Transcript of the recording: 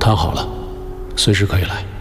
谈好了，随时可以来。